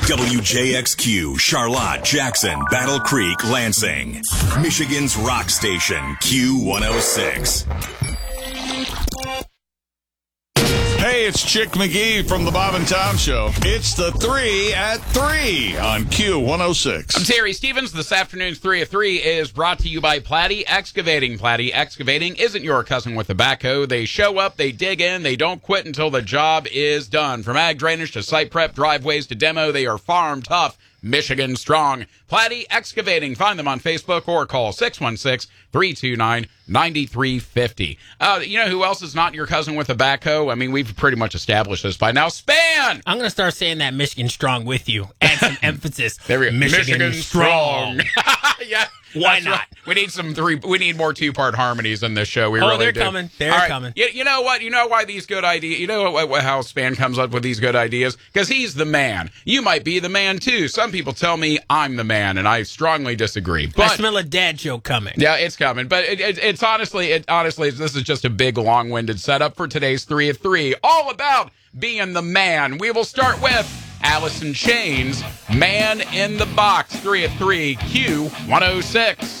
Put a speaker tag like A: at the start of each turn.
A: WJXQ, Charlotte, Jackson, Battle Creek, Lansing. Michigan's rock station, Q106.
B: Hey, it's Chick McGee from the Bob and Tom Show. It's the 3 at 3 on Q106.
C: I'm Terry Stevens. This afternoon's 3 at 3 is brought to you by Platte Excavating. Platte Excavating isn't your cousin with a backhoe. They show up, they dig in, they don't quit until the job is done. From ag drainage to site prep, driveways to demo, they are farm tough, Michigan strong. Platte Excavating. Find them on Facebook or call 616-329-9350. You know who else is not your cousin with a backhoe? I mean, we've pretty much established this by now. Span!
D: I'm going to start saying that Michigan strong with you. Add some emphasis.
C: There we go.
D: Michigan strong.
C: Yeah.
D: Why not?
C: Right. We need more two-part harmonies in this show. We really
D: they're
C: do.
D: coming. They're
C: All right.
D: coming.
C: You know what? You know why these good ideas? You know how Span comes up with these good ideas? Because he's the man. You might be the man too. Some people tell me I'm the man, and I strongly disagree. But
D: I smell a dad joke coming.
C: yeah, it's coming. But it's honestly, this is just a big, long-winded setup for today's 3 at 3, all about being the man. We will start with Alice in Chains, Man in the Box. 3 at 3, Q106.